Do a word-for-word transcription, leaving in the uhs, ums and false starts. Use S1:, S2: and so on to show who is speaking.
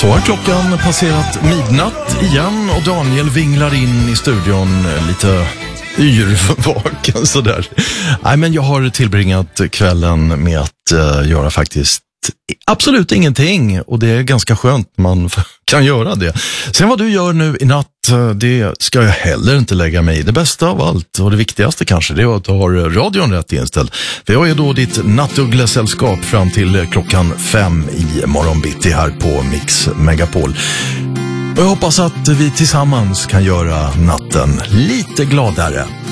S1: Så har klockan passerat midnatt igen och Daniel vinglar in i studion lite yrvaken sådär. Nej, men jag har tillbringat kvällen med att uh, göra faktiskt absolut ingenting, och det är ganska skönt man kan göra det. Sen vad du gör nu i natt, det ska jag heller inte lägga mig i. Det bästa av allt, och det viktigaste kanske, det är att du har radion rätt inställd. För jag är då ditt nattuglesällskap fram till klockan fem i morgonbitti här på Mix Megapol. Och jag hoppas att vi tillsammans kan göra natten lite gladare.